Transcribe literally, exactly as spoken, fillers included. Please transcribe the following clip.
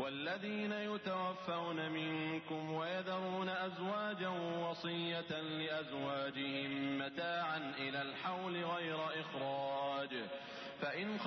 والذين يتوفون منكم ويذرون أزواجا وصية لأزواجهم متاعا إلى الحول غير إخراج فإن